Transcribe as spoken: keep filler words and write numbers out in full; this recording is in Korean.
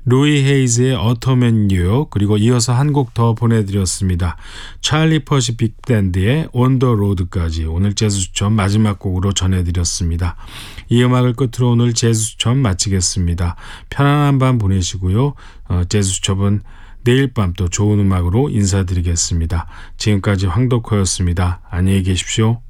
루이 헤이즈의 어텀 앤 뉴욕, 그리고 이어서 한 곡 더 보내드렸습니다. 찰리 퍼시 빅밴드의 온 더 로드까지 오늘 재즈 추천 마지막 곡으로 전해드렸습니다. 이 음악을 끝으로 오늘 재즈 추천 마치겠습니다. 편안한 밤 보내시고요. 어, 재즈 추천은 내일 밤 또 좋은 음악으로 인사드리겠습니다. 지금까지 황덕호였습니다. 안녕히 계십시오.